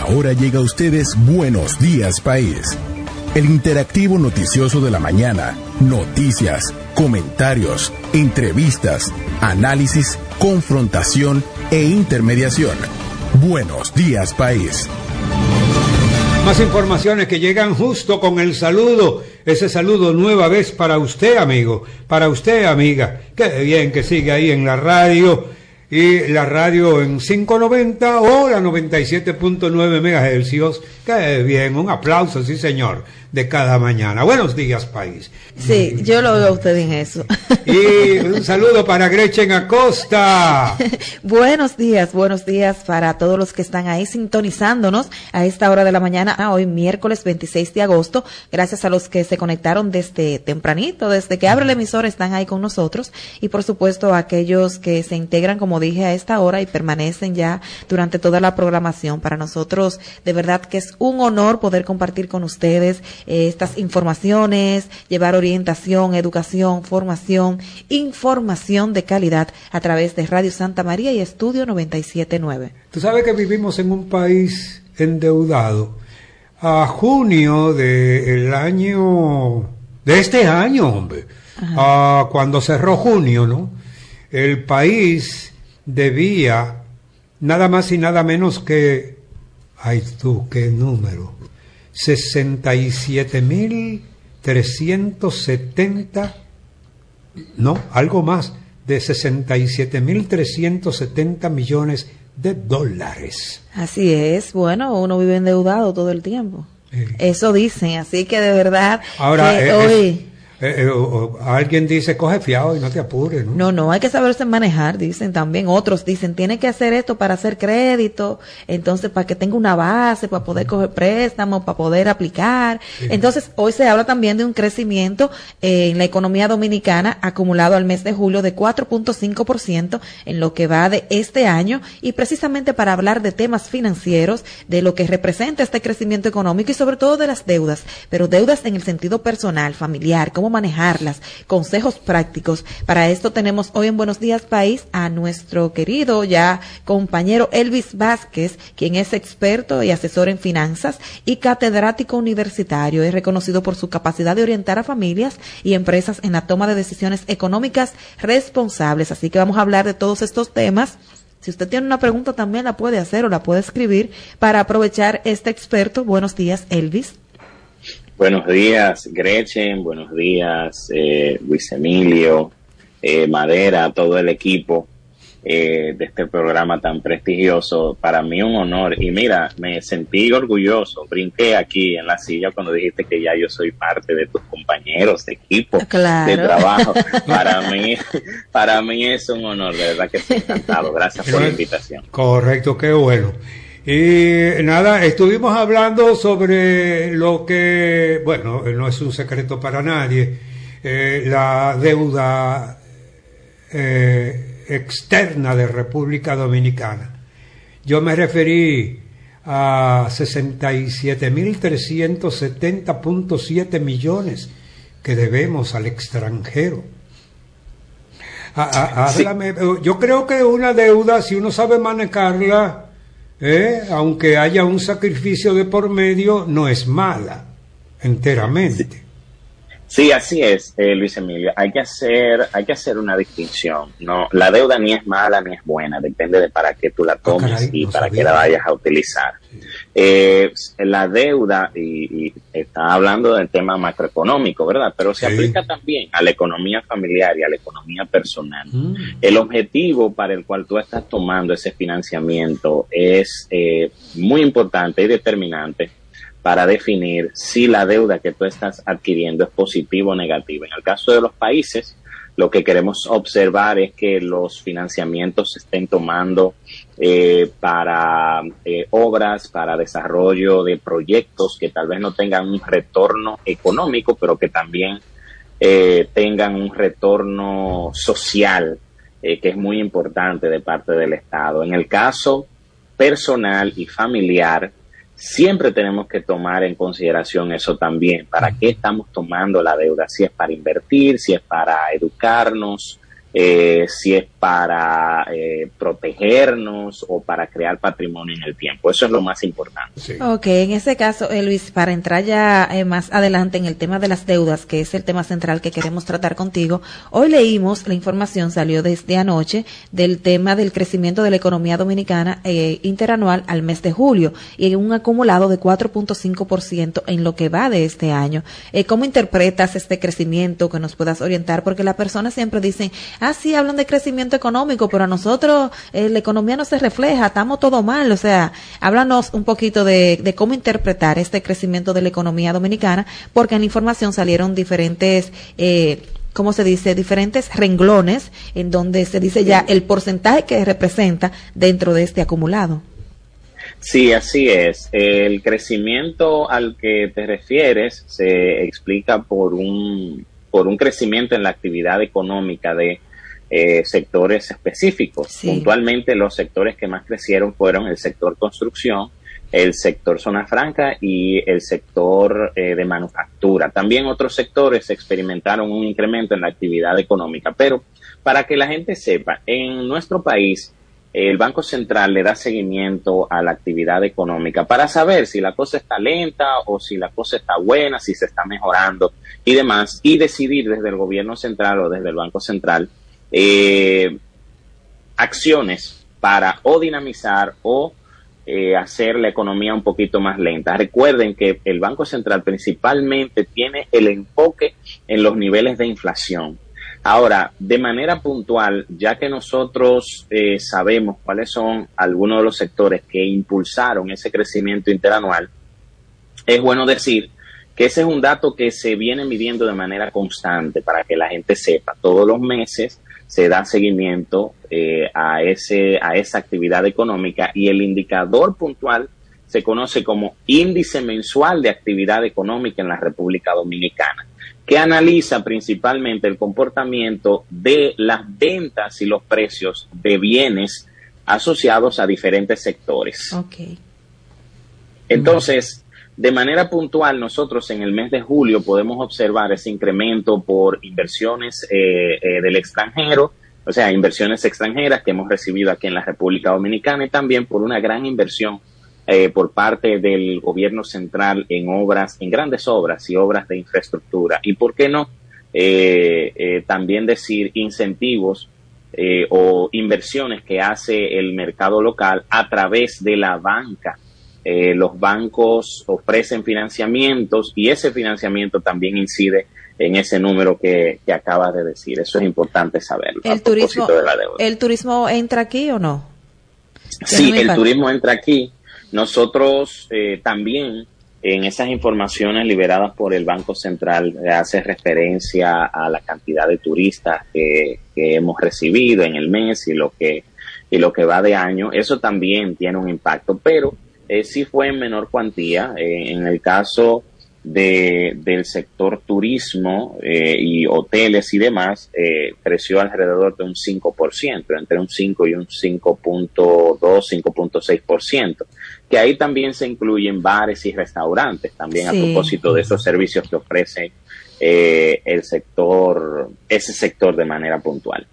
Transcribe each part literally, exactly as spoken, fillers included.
Ahora llega a ustedes Buenos Días País, el interactivo noticioso de la mañana, noticias, comentarios, entrevistas, análisis, confrontación e intermediación. Buenos Días País. Más informaciones que llegan justo con el saludo, ese saludo nueva vez para usted, amigo, para usted, amiga. Qué bien que sigue ahí en la radio, y la radio en quinientos noventa o la noventa y siete punto nueve megahercios. Qué bien, un aplauso, sí señor, de cada mañana. Buenos días, país. Sí, yo lo veo a usted en eso. Y un saludo para Gretchen Acosta. Buenos días, buenos días para todos los que están ahí sintonizándonos a esta hora de la mañana, hoy miércoles veintiséis de agosto. Gracias a los que se conectaron desde tempranito, desde que abre el emisor están ahí con nosotros. Y por supuesto a aquellos que se integran, como dije, a esta hora y permanecen ya durante toda la programación. Para nosotros, de verdad que es un honor poder compartir con ustedes eh, estas informaciones, llevar orientación, educación, formación, información de calidad a través de Radio Santa María y Estudio noventa y siete punto nueve. Tú sabes que vivimos en un país endeudado. A junio del año, de este año, hombre, a cuando cerró junio, ¿no? El país debía nada más y nada menos que, ay tú, qué número, sesenta y siete mil trescientos setenta, no, algo más de sesenta y siete mil trescientos setenta millones de dólares. Así es, bueno, uno vive endeudado todo el tiempo. Sí. Eso dicen, así que de verdad ahora que eh, hoy... Eh, eh, o, o, alguien dice, coge fiado y no te apures, ¿no? No, no, hay que saberse manejar, dicen también. Otros dicen, tiene que hacer esto para hacer crédito, entonces para que tenga una base, para poder coger préstamos, para poder aplicar. Sí. Entonces, hoy se habla también de un crecimiento eh, en la economía dominicana acumulado al mes de julio de cuatro punto cinco por ciento en lo que va de este año, y precisamente para hablar de temas financieros, de lo que representa este crecimiento económico y sobre todo de las deudas, pero deudas en el sentido personal, familiar, cómo manejarlas, consejos prácticos. Para esto tenemos hoy en Buenos Días País a nuestro querido ya compañero Elvis Vázquez, quien es experto y asesor en finanzas y catedrático universitario. Es reconocido por su capacidad de orientar a familias y empresas en la toma de decisiones económicas responsables. Así que vamos a hablar de todos estos temas. Si usted tiene una pregunta también la puede hacer o la puede escribir para aprovechar este experto. Buenos días, Elvis. Buenos días, Gretchen, buenos días, eh, Luis Emilio, eh, Madera, todo el equipo eh, de este programa tan prestigioso. Para mí un honor, y mira, me sentí orgulloso, brinqué aquí en la silla cuando dijiste que ya yo soy parte de tus compañeros de equipo, claro, de trabajo. Para mí, para mí es un honor, de verdad que estoy encantado. Gracias por la invitación. Correcto, qué bueno. Y nada, estuvimos hablando sobre lo que, bueno, no es un secreto para nadie, eh, la deuda eh, externa de República Dominicana. Yo me referí a sesenta y siete mil trescientos setenta punto siete millones que debemos al extranjero. A, a, háblame, sí. Yo creo que una deuda, si uno sabe manejarla, Eh, aunque haya un sacrificio de por medio, no es mala enteramente. Sí, sí así es, eh, Luis Emilio. Hay que hacer, hay que hacer una distinción. No, la deuda ni es mala ni es buena, depende de para qué tú la tomes, oh, caray, y no para sabía. Qué la vayas a utilizar. Sí. Eh, la deuda, y, y está hablando del tema macroeconómico, ¿verdad? Pero se sí. aplica también a la economía familiar y a la economía personal. Mm. El objetivo para el cual tú estás tomando ese financiamiento es eh, muy importante y determinante para definir si la deuda que tú estás adquiriendo es positiva o negativa. En el caso de los países, lo que queremos observar es que los financiamientos se estén tomando eh, para eh, obras, para desarrollo de proyectos que tal vez no tengan un retorno económico, pero que también eh, tengan un retorno social, eh, que es muy importante de parte del Estado. En el caso personal y familiar, siempre tenemos que tomar en consideración eso también. ¿Para qué estamos tomando la deuda? Si es para invertir, si es para educarnos, eh, si es para eh, protegernos o para crear patrimonio en el tiempo. Eso es lo más importante. Sí. Ok, en ese caso, eh, Luis, para entrar ya eh, más adelante en el tema de las deudas, que es el tema central que queremos tratar contigo, hoy leímos, la información salió desde anoche, del tema del crecimiento de la economía dominicana eh, interanual al mes de julio, y en un acumulado de cuatro punto cinco por ciento en lo que va de este año. Eh, ¿Cómo interpretas este crecimiento? Que nos puedas orientar, porque las personas siempre dicen, ah, sí, hablan de crecimiento económico, pero a nosotros eh, la economía no se refleja, estamos todo mal. O sea, háblanos un poquito de, de cómo interpretar este crecimiento de la economía dominicana, porque en la información salieron diferentes, eh, ¿cómo se dice? Diferentes renglones en donde se dice ya el porcentaje que representa dentro de este acumulado. Sí, así es. El crecimiento al que te refieres se explica por un, por un crecimiento en la actividad económica de Eh, sectores específicos. Sí. Puntualmente los sectores que más crecieron fueron el sector construcción, el sector zona franca y el sector eh, de manufactura. También otros sectores experimentaron un incremento en la actividad económica, pero para que la gente sepa, en nuestro país el Banco Central le da seguimiento a la actividad económica para saber si la cosa está lenta o si la cosa está buena, si se está mejorando y demás, y decidir desde el gobierno central o desde el Banco Central Eh, acciones para o dinamizar o eh, hacer la economía un poquito más lenta. Recuerden que el Banco Central principalmente tiene el enfoque en los niveles de inflación. Ahora, de manera puntual, ya que nosotros eh, sabemos cuáles son algunos de los sectores que impulsaron ese crecimiento interanual, es bueno decir que ese es un dato que se viene midiendo de manera constante para que la gente sepa. Todos los meses se da seguimiento eh, a ese a esa actividad económica, y el indicador puntual se conoce como Índice Mensual de Actividad Económica en la República Dominicana, que analiza principalmente el comportamiento de las ventas y los precios de bienes asociados a diferentes sectores. Okay. Entonces, de manera puntual, nosotros en el mes de julio podemos observar ese incremento por inversiones eh, eh, del extranjero, o sea, inversiones extranjeras que hemos recibido aquí en la República Dominicana, y también por una gran inversión eh, por parte del gobierno central en obras, en grandes obras y obras de infraestructura. Y por qué no, eh, eh, también decir incentivos eh, o inversiones que hace el mercado local a través de la banca. Eh, los bancos ofrecen financiamientos y ese financiamiento también incide en ese número que, que acabas de decir. Eso es importante saberlo. ¿El turismo, de la deuda. ¿El turismo entra aquí o no? Sí, el turismo entra aquí. Nosotros eh, también en esas informaciones liberadas por el Banco Central eh, hace referencia a la cantidad de turistas que, que hemos recibido en el mes y lo que, y lo que va de año. Eso también tiene un impacto, pero Eh, sí fue en menor cuantía. Eh, en el caso de, del sector turismo eh, y hoteles y demás, eh, creció alrededor de un cinco por ciento, entre un cinco y un cinco punto dos, cinco punto seis por ciento, que ahí también se incluyen bares y restaurantes, también sí. A propósito de esos servicios que ofrece eh, el sector, ese sector de manera puntual.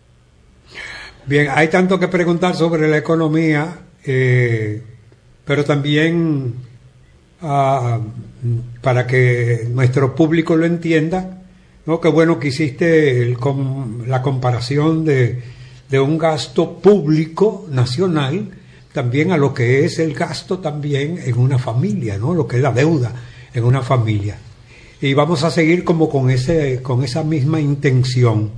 Bien, hay tanto que preguntar sobre la economía, eh, pero también uh, para que nuestro público lo entienda, ¿no? Qué bueno que hiciste el, com, la comparación de, de un gasto público nacional también a lo que es el gasto también en una familia, ¿no? Lo que es la deuda en una familia. Y vamos a seguir como con ese, con esa misma intención.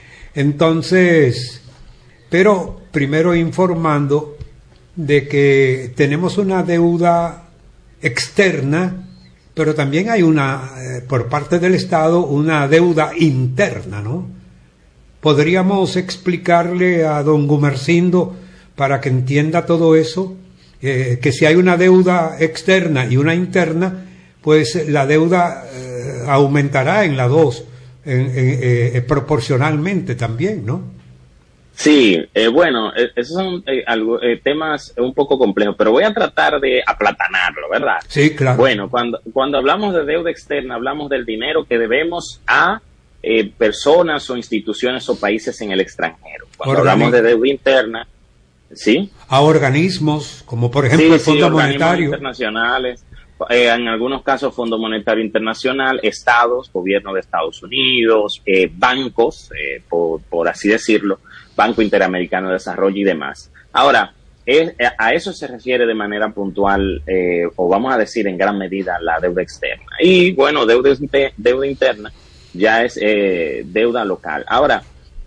Entonces, pero primero informando de que tenemos una deuda externa, pero también hay una, eh, por parte del Estado, una deuda interna, ¿no? ¿Podríamos explicarle a don Gumersindo, para que entienda todo eso, eh, que si hay una deuda externa y una interna, pues la deuda eh, aumentará en las dos, en, en, eh, proporcionalmente también, ¿no? Sí, eh, bueno, eh, esos son eh, algo, eh, temas un poco complejos, pero voy a tratar de aplatanarlo, ¿verdad? Sí, claro. Bueno, cuando, cuando hablamos de deuda externa, hablamos del dinero que debemos a eh, personas o instituciones o países en el extranjero. Cuando hablamos de deuda interna, ¿sí? A organismos, como por ejemplo sí, el Fondo sí, Monetario. Internacionales, eh, en algunos casos Fondo Monetario Internacional, estados, gobierno de Estados Unidos, eh, bancos, eh, por, por así decirlo, Banco Interamericano de Desarrollo y demás. Ahora, es, a eso se refiere de manera puntual, eh, o vamos a decir en gran medida, la deuda externa. Y bueno, deuda, deuda interna ya es eh, deuda local. Ahora,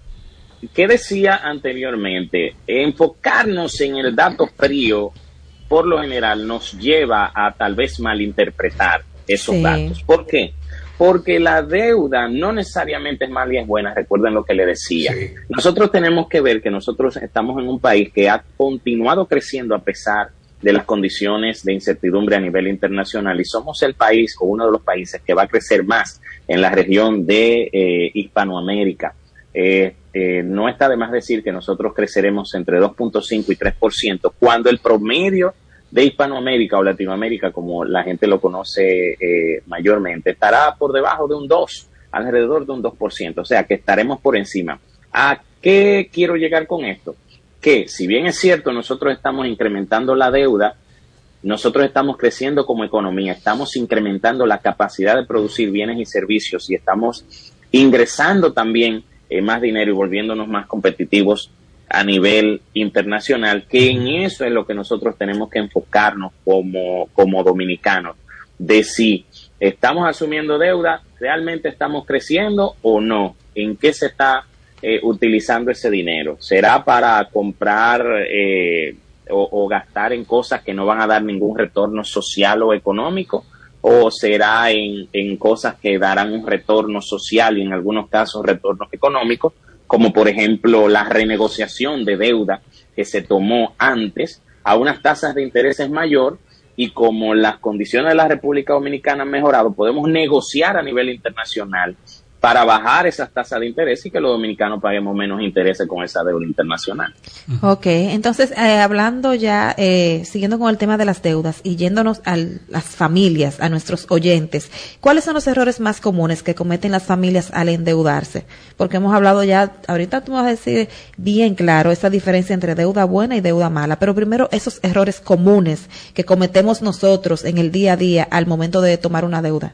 ¿qué decía anteriormente? Enfocarnos en el dato frío, por lo general, nos lleva a tal vez malinterpretar esos sí. datos. ¿Por qué? Porque la deuda no necesariamente es mala y es buena, recuerden lo que le decía. Sí. Nosotros tenemos que ver que nosotros estamos en un país que ha continuado creciendo a pesar de las condiciones de incertidumbre a nivel internacional y somos el país o uno de los países que va a crecer más en la región de eh, Hispanoamérica. Eh, eh, no está de más decir que nosotros creceremos entre dos punto cinco y tres por ciento cuando el promedio de Hispanoamérica o Latinoamérica, como la gente lo conoce eh, mayormente, estará por debajo de un dos, alrededor de un dos por ciento, o sea que estaremos por encima. ¿A qué quiero llegar con esto? Que si bien es cierto, nosotros estamos incrementando la deuda, nosotros estamos creciendo como economía, estamos incrementando la capacidad de producir bienes y servicios y estamos ingresando también eh, más dinero y volviéndonos más competitivos a nivel internacional, que en eso es lo que nosotros tenemos que enfocarnos como, como dominicanos, de si estamos asumiendo deuda, realmente estamos creciendo o no, en qué se está eh, utilizando ese dinero, será para comprar eh, o, o gastar en cosas que no van a dar ningún retorno social o económico, o será en, en cosas que darán un retorno social y en algunos casos retornos económicos, como por ejemplo la renegociación de deuda que se tomó antes a unas tasas de intereses mayor, y como las condiciones de la República Dominicana han mejorado, podemos negociar a nivel internacional para bajar esas tasas de interés y que los dominicanos paguemos menos intereses con esa deuda internacional. Ok, entonces eh, hablando ya, eh, siguiendo con el tema de las deudas y yéndonos a las familias, a nuestros oyentes, ¿cuáles son los errores más comunes que cometen las familias al endeudarse? Porque hemos hablado ya, ahorita tú vas a decir bien claro esa diferencia entre deuda buena y deuda mala, pero primero esos errores comunes que cometemos nosotros en el día a día al momento de tomar una deuda.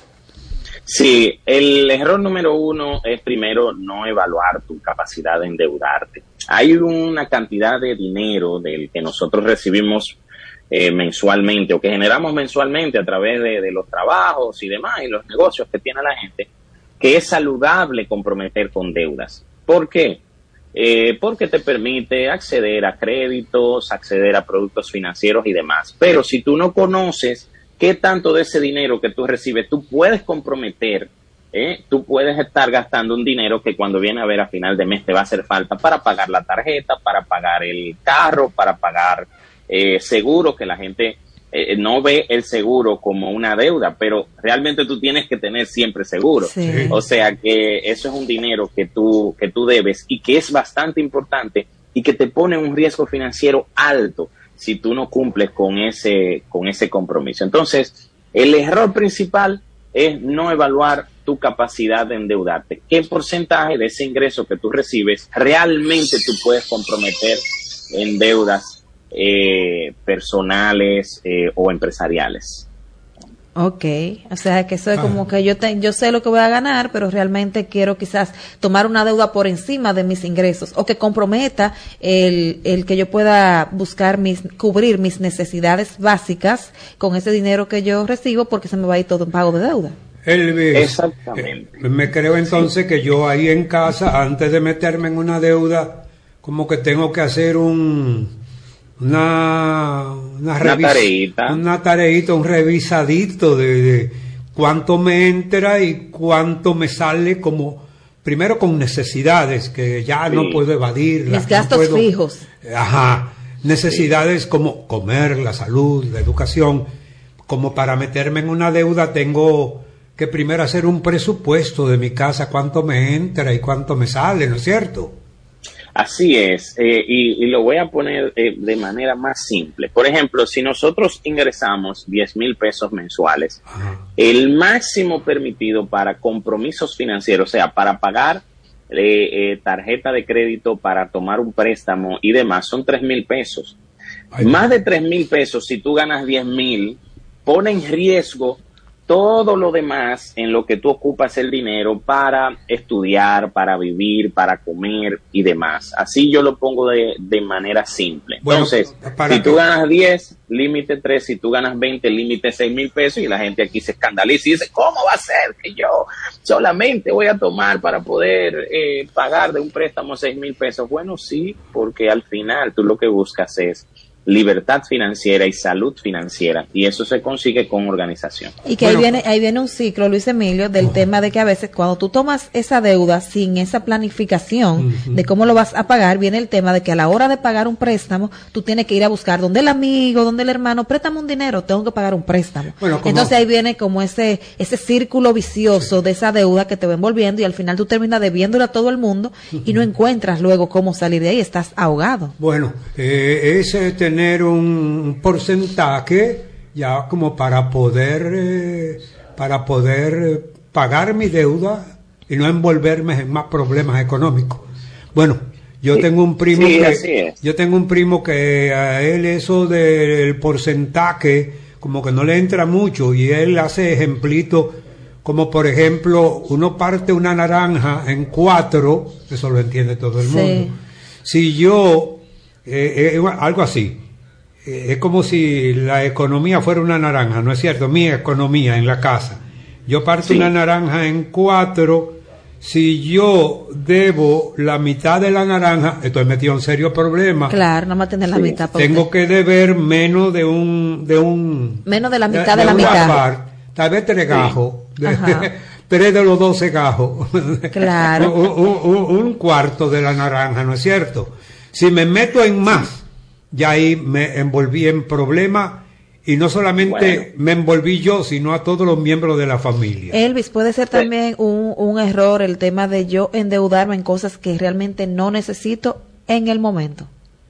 Sí, el error número uno es primero no evaluar tu capacidad de endeudarte. Hay una cantidad de dinero del que nosotros recibimos eh, mensualmente o que generamos mensualmente a través de, de los trabajos y demás y los negocios que tiene la gente, que es saludable comprometer con deudas. ¿Por qué? Eh, porque te permite acceder a créditos, acceder a productos financieros y demás. Pero si tú no conoces ¿qué tanto de ese dinero que tú recibes tú puedes comprometer? ¿eh? Tú puedes estar gastando un dinero que cuando viene a ver a final de mes te va a hacer falta para pagar la tarjeta, para pagar el carro, para pagar eh, seguro, que la gente eh, no ve el seguro como una deuda, pero realmente tú tienes que tener siempre seguro. Sí. O sea que eso es un dinero que tú, que tú debes y que es bastante importante y que te pone un riesgo financiero alto si tú no cumples con ese, con ese compromiso. Entonces, el error principal es no evaluar tu capacidad de endeudarte. ¿Qué porcentaje de ese ingreso que tú recibes realmente tú puedes comprometer en deudas eh, personales eh, o empresariales? Ok, o sea que eso es como que yo te, yo sé lo que voy a ganar, pero realmente quiero quizás tomar una deuda por encima de mis ingresos o que comprometa el, el que yo pueda buscar mis, cubrir mis necesidades básicas con ese dinero que yo recibo porque se me va a ir todo en pago de deuda. Elvis, exactamente. Eh, me creo entonces que yo ahí en casa, antes de meterme en una deuda, como que tengo que hacer un... Una, una, una tareita, una tareita, un revisadito de, de cuánto me entra y cuánto me sale, como primero con necesidades que ya sí. no puedo evadir. Mis gastos no puedo, fijos. Ajá, necesidades sí. como comer, la salud, la educación. Como para meterme en una deuda tengo que primero hacer un presupuesto de mi casa, cuánto me entra y cuánto me sale, ¿no es cierto? Así es, eh, y, y lo voy a poner eh, de manera más simple. Por ejemplo, si nosotros ingresamos diez mil pesos mensuales, ajá, el máximo permitido para compromisos financieros, o sea, para pagar eh, eh, tarjeta de crédito, para tomar un préstamo y demás, son tres mil pesos. Ay, más de tres mil pesos, si tú ganas diez mil, pone en riesgo todo lo demás en lo que tú ocupas el dinero para estudiar, para vivir, para comer y demás. Así yo lo pongo de, de manera simple. Bueno, entonces, si tú ganas diez, límite tres, si tú ganas veinte, límite seis mil pesos, y la gente aquí se escandaliza y dice, ¿cómo va a ser que yo solamente voy a tomar para poder eh, pagar de un préstamo seis mil pesos? Bueno, sí, porque al final tú lo que buscas es libertad financiera y salud financiera, y eso se consigue con organización. Y que bueno, ahí viene ahí viene un ciclo, Luis Emilio, del uh-huh. tema de que a veces cuando tú tomas esa deuda sin esa planificación uh-huh. de cómo lo vas a pagar, viene el tema de que a la hora de pagar un préstamo, tú tienes que ir a buscar donde el amigo, donde el hermano, préstame un dinero, tengo que pagar un préstamo. Bueno, como... Entonces ahí viene como ese ese círculo vicioso sí. de esa deuda que te va envolviendo, y al final tú terminas debiéndole a todo el mundo uh-huh. y no encuentras luego cómo salir de ahí, estás ahogado. Bueno, eh, ese tener un porcentaje ya como para poder eh, para poder pagar mi deuda y no envolverme en más problemas económicos. Bueno, yo sí, tengo un primo sí, que yo tengo un primo que a él eso del porcentaje como que no le entra mucho, y él hace ejemplitos como por ejemplo, uno parte una naranja en cuatro, eso lo entiende todo el mundo. Sí. Si yo eh, eh, algo así, es como si la economía fuera una naranja, ¿no es cierto? Mi economía en la casa. Yo parto sí. una naranja en cuatro. Si yo debo la mitad de la naranja, estoy metido en serio problema. Claro, no me tener la sí. mitad. Tengo usted. que deber menos de un... de un menos de la mitad de, de la mitad. Par, tal vez tres gajos. Sí. Tres de los doce gajos. Claro. un, un, un cuarto de la naranja, ¿no es cierto? Si me meto en más, ya ahí me envolví en problemas, y no solamente bueno. me envolví yo, sino a todos los miembros de la familia. Elvis, puede ser también un, un error el tema de yo endeudarme en cosas que realmente no necesito en el momento.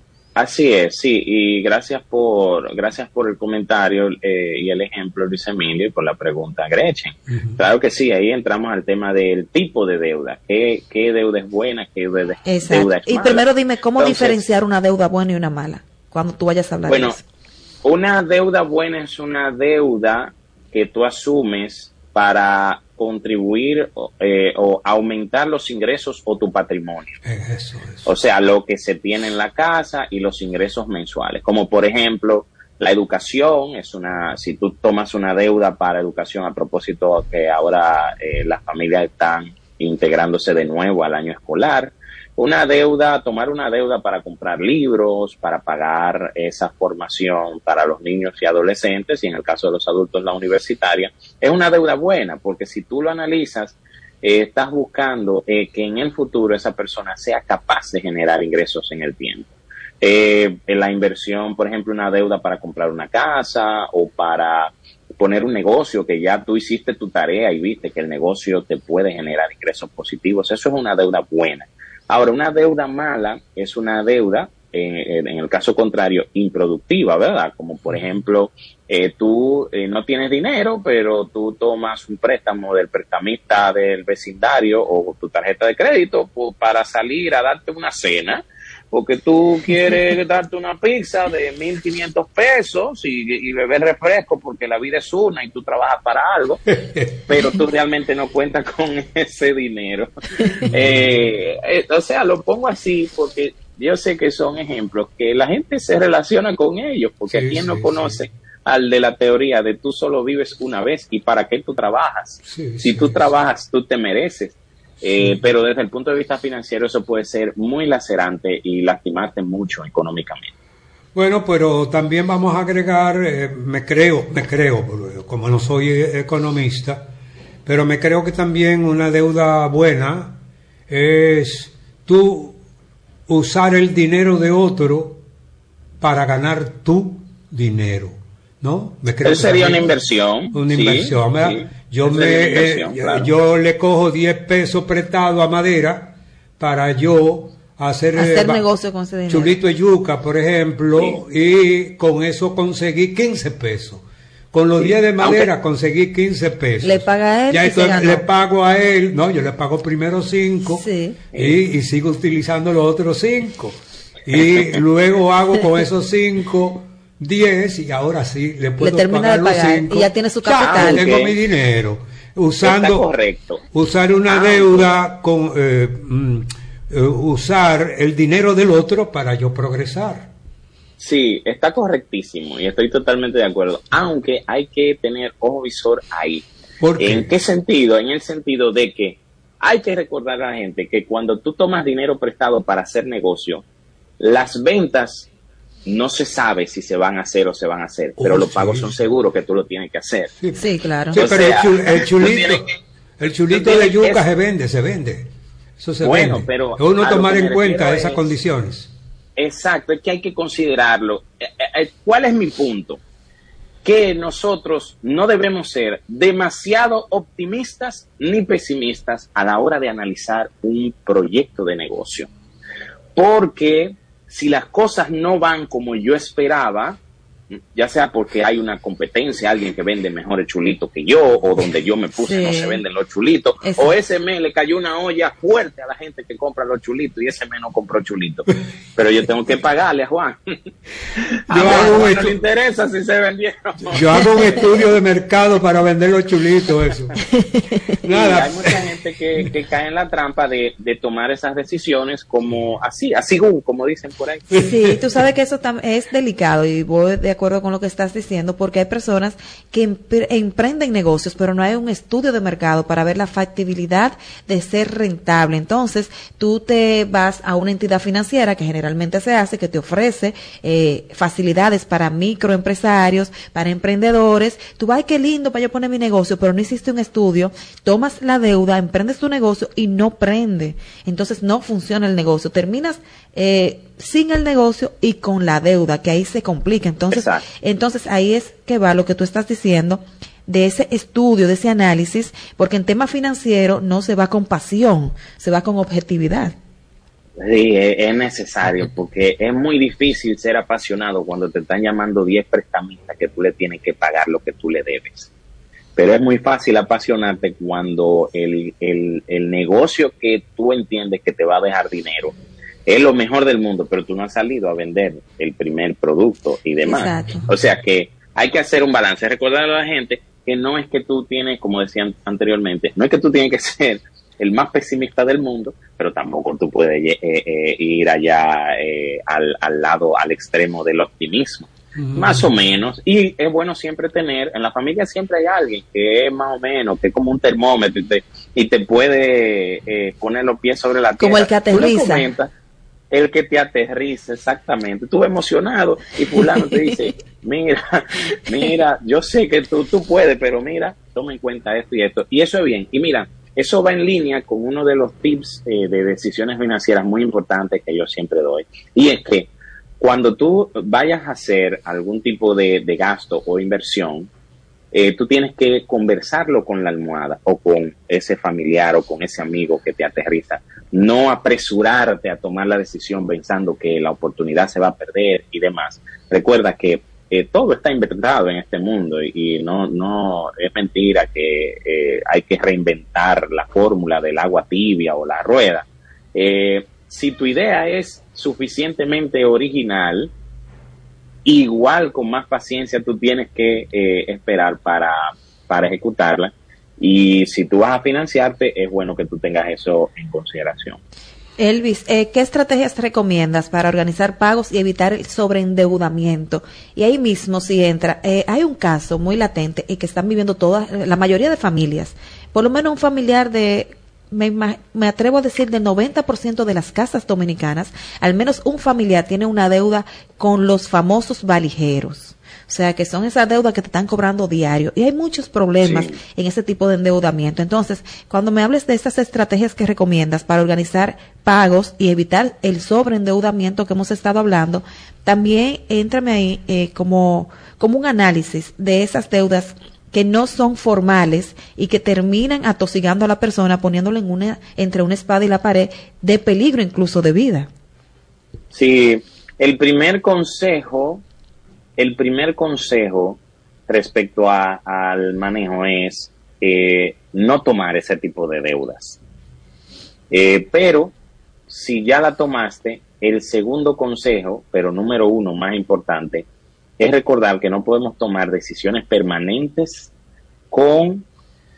Así es, sí, y gracias por gracias por el comentario eh, y el ejemplo, Luis Emilio, y por la pregunta, Gretchen. Uh-huh. Claro que sí, ahí entramos al tema del tipo de deuda, qué, qué deuda es buena, qué deuda, deuda es mala. Y primero dime, ¿cómo Entonces, diferenciar una deuda buena y una mala? Cuando tú vayas a hablar bueno, de eso. Una deuda buena es una deuda que tú asumes para contribuir eh, o aumentar los ingresos o tu patrimonio. Eso, eso. O sea, lo que se tiene en la casa y los ingresos mensuales. Como por ejemplo, la educación es una, si tú tomas una deuda para educación, a propósito que ahora eh, las familias están integrándose de nuevo al año escolar, una deuda, tomar una deuda para comprar libros, para pagar esa formación para los niños y adolescentes, y en el caso de los adultos la universitaria, es una deuda buena, porque si tú lo analizas, eh, estás buscando eh, que en el futuro esa persona sea capaz de generar ingresos en el tiempo. Eh, en la inversión, por ejemplo, una deuda para comprar una casa o para poner un negocio que ya tú hiciste tu tarea y viste que el negocio te puede generar ingresos positivos, eso es una deuda buena. Ahora, una deuda mala es una deuda, eh, en el caso contrario, improductiva, ¿verdad? Como por ejemplo, eh, tú eh, no tienes dinero, pero tú tomas un préstamo del prestamista del vecindario o tu tarjeta de crédito pues, para salir a darte una cena, porque tú quieres darte una pizza de mil quinientos pesos y, y beber refresco porque la vida es una y tú trabajas para algo, pero tú realmente no cuentas con ese dinero. Eh, eh, o sea, lo pongo así porque yo sé que son ejemplos que la gente se relaciona con ellos, porque sí, a quien sí, no conoce sí. al de la teoría de tú solo vives una vez y para qué tú trabajas. Sí, si sí, tú sí. trabajas, tú te mereces. Eh, sí. Pero desde el punto de vista financiero eso puede ser muy lacerante y lastimarte mucho económicamente. Bueno, pero también vamos a agregar, eh, me creo, me creo, como no soy economista, pero me creo que también una deuda buena es tú usar el dinero de otro para ganar tu dinero, ¿no? Me creo Eso que sería una inversión. Una sí, inversión, ¿verdad? Sí. Yo, me, eh, claro. yo le cojo diez pesos prestados a Madera para yo hacer, hacer eh, negocio con ese dinero. chulito de yuca, por ejemplo, sí. Y con eso conseguí quince pesos. Con los sí. diez de madera aunque conseguí quince pesos. Le paga a él. Ya esto, le pago a él, no, yo le pago primero cinco sí. y, y sigo utilizando los otros cinco. Y luego hago con esos cinco diez y ahora sí le puedo le pagar, de pagar los cinco. Y ya tiene su capital. Ya tengo okay. mi dinero. Usando, está correcto. Usar una ah, deuda con eh, mm, eh, usar el dinero del otro para yo progresar. Sí, está correctísimo y estoy totalmente de acuerdo, aunque hay que tener ojo visor ahí. ¿Por qué? ¿En qué sentido? En el sentido de que hay que recordar a la gente que cuando tú tomas dinero prestado para hacer negocio, las ventas no se sabe si se van a hacer o se van a hacer, oh, pero los sí. pagos son seguros que tú lo tienes que hacer. Sí, sí claro. Sí, pero sea, el, chul, el chulito, que, el chulito de yuca es, se vende, se vende. Eso se bueno, vende. Pero uno tomar en cuenta es, esas condiciones. Exacto, es que hay que considerarlo. ¿Cuál es mi punto? Que nosotros no debemos ser demasiado optimistas ni pesimistas a la hora de analizar un proyecto de negocio. Porque si las cosas no van como yo esperaba, ya sea porque hay una competencia, alguien que vende mejor el chulito que yo, o donde yo me puse sí. no se venden los chulitos, Eso. o ese mes le cayó una olla fuerte a la gente que compra los chulitos y ese mes no compró chulitos, pero yo tengo que pagarle a Juan. A yo hago un estu- no le interesa si se vendieron. Yo hago un estudio de mercado para vender los chulitos, eso. Nada. Hay mucha gente que, que cae en la trampa de, de tomar esas decisiones como así, así como dicen por ahí. Sí, tú sabes que eso tam- es delicado y voy de acuerdo con lo que estás diciendo, porque hay personas que empre- emprenden negocios, pero no hay un estudio de mercado para ver la factibilidad de ser rentable. Entonces, tú te vas a una entidad financiera que generalmente se hace, que te ofrece eh, facilidades para microempresarios, para emprendedores. Tú vas, ay, qué lindo para yo poner mi negocio, pero no hiciste un estudio, tomas la deuda, emprendes tu negocio y no prende. Entonces, no funciona el negocio. Terminas eh, sin el negocio y con la deuda, que ahí se complica. Entonces, Exacto. entonces ahí es que va lo que tú estás diciendo de ese estudio, de ese análisis, porque en tema financiero no se va con pasión, se va con objetividad. Sí, es necesario, porque es muy difícil ser apasionado cuando te están llamando diez prestamistas que tú le tienes que pagar lo que tú le debes. Pero es muy fácil apasionarte cuando el, el, el negocio que tú entiendes que te va a dejar dinero es lo mejor del mundo, pero tú no has salido a vender el primer producto y demás. Exacto. O sea que hay que hacer un balance. Recordarle a la gente que no es que tú tienes, como decían anteriormente, no es que tú tienes que ser el más pesimista del mundo, pero tampoco tú puedes eh, eh, ir allá eh, al, al lado, al extremo del optimismo. Mm. Más o menos. Y es bueno siempre tener, en la familia siempre hay alguien que es más o menos, que es como un termómetro y te, y te puede eh, poner los pies sobre la tierra. Como el que aterriza. El que te aterriza, exactamente. Tú emocionado y fulano te dice, mira, mira, yo sé que tú, tú puedes, pero mira, toma en cuenta esto y esto. Y eso es bien. Y mira, eso va en línea con uno de los tips eh, de decisiones financieras muy importantes que yo siempre doy. Y es que cuando tú vayas a hacer algún tipo de, de gasto o inversión, eh, tú tienes que conversarlo con la almohada o con ese familiar o con ese amigo que te aterriza. No apresurarte a tomar la decisión pensando que la oportunidad se va a perder y demás. Recuerda que eh, todo está inventado en este mundo y, y no, no es mentira que eh, hay que reinventar la fórmula del agua tibia o la rueda. Eh, si tu idea es suficientemente original, igual con más paciencia tú tienes que eh, esperar para, para ejecutarla. Y si tú vas a financiarte, es bueno que tú tengas eso en consideración. Elvis, eh, ¿qué estrategias recomiendas para organizar pagos y evitar el sobreendeudamiento? Y ahí mismo, si entra, eh, hay un caso muy latente y que están viviendo todas, la mayoría de familias, por lo menos un familiar de, me, me atrevo a decir, del noventa por ciento de las casas dominicanas, al menos un familiar tiene una deuda con los famosos valijeros. O sea, que son esas deudas que te están cobrando diario. Y hay muchos problemas sí. en ese tipo de endeudamiento. Entonces, cuando me hables de estas estrategias que recomiendas para organizar pagos y evitar el sobreendeudamiento que hemos estado hablando, también éntrame ahí eh, como, como un análisis de esas deudas que no son formales y que terminan atosigando a la persona, poniéndole en una, entre una espada y la pared, de peligro incluso de vida. Sí, el primer consejo, el primer consejo respecto a, al manejo es eh, no tomar ese tipo de deudas. Eh, pero si ya la tomaste, el segundo consejo, pero número uno más importante, es recordar que no podemos tomar decisiones permanentes con,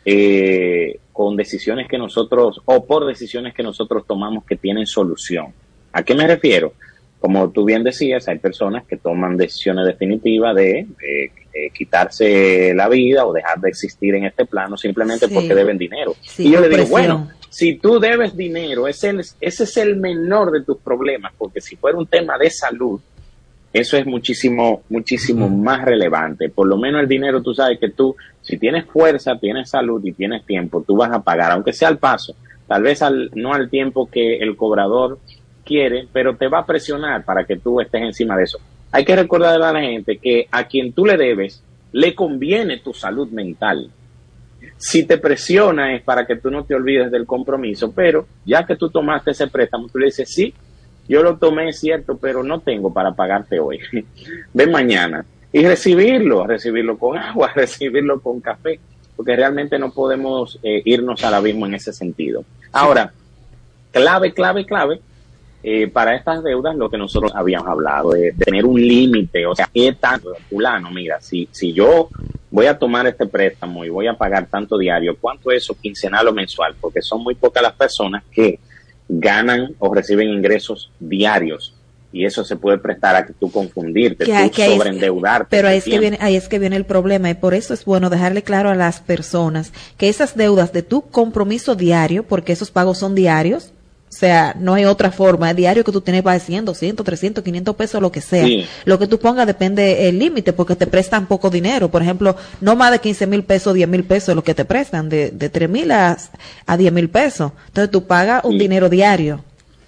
eh, con decisiones que nosotros, o por decisiones que nosotros tomamos que tienen solución. ¿A qué me refiero? Como tú bien decías, hay personas que toman decisiones definitivas de, de, de quitarse la vida o dejar de existir en este plano simplemente sí. porque deben dinero. Sí, y yo le digo, presión. bueno, si tú debes dinero, ese, ese es el menor de tus problemas, porque si fuera un tema de salud, eso es muchísimo, muchísimo uh-huh. más relevante. Por lo menos el dinero, tú sabes que tú, si tienes fuerza, tienes salud y tienes tiempo, tú vas a pagar, aunque sea al paso, tal vez al, no al tiempo que el cobrador quiere, pero te va a presionar para que tú estés encima de eso. Hay que recordarle a la gente que a quien tú le debes, le conviene tu salud mental. Si te presiona es para que tú no te olvides del compromiso, pero ya que tú tomaste ese préstamo, tú le dices, sí, yo lo tomé, es cierto, pero no tengo para pagarte hoy. Ven mañana. Y recibirlo, recibirlo con agua, recibirlo con café, porque realmente no podemos eh, irnos al abismo en ese sentido. Ahora, clave, clave, clave, eh, para estas deudas, lo que nosotros habíamos hablado, de, de tener un límite, o sea, ¿qué tanto? Fulano, mira, si, si yo voy a tomar este préstamo y voy a pagar tanto diario, ¿cuánto es eso quincenal o mensual? Porque son muy pocas las personas que ganan o reciben ingresos diarios y eso se puede prestar a que tú confundirte, que hay, tú que sobreendeudarte. Pero ahí es, que viene, ahí es que viene el problema y por eso es bueno dejarle claro a las personas que esas deudas de tu compromiso diario, porque esos pagos son diarios, o sea, no hay otra forma, es diario que tú tienes para cien, doscientos, trescientos, quinientos pesos, lo que sea. Sí. Lo que tú pongas depende el límite, porque te prestan poco dinero. Por ejemplo, no más de quince mil pesos, diez mil pesos lo que te prestan, de, de tres mil a, a diez mil pesos. Entonces tú pagas un sí. dinero diario.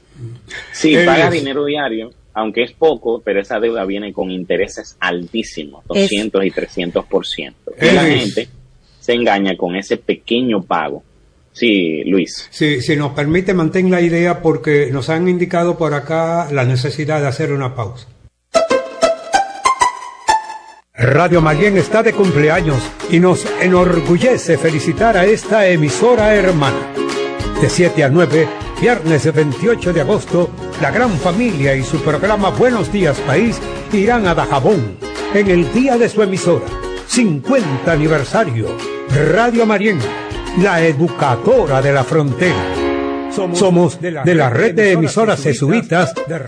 Sí, pagas dinero diario, aunque es poco, pero esa deuda viene con intereses altísimos, doscientos es, y trescientos por ciento. Y la gente se engaña con ese pequeño pago. Sí, Luis. Sí, si nos permite, mantén la idea porque nos han indicado por acá la necesidad de hacer una pausa. Radio Marién está de cumpleaños y nos enorgullece felicitar a esta emisora hermana. De siete a nueve, viernes veintiocho de agosto, la gran familia y su programa Buenos Días País irán a Dajabón en el día de su emisora. cincuenta aniversario. Radio Marién, la educadora de la frontera. Somos, Somos de, la de la red de emisoras jesuitas de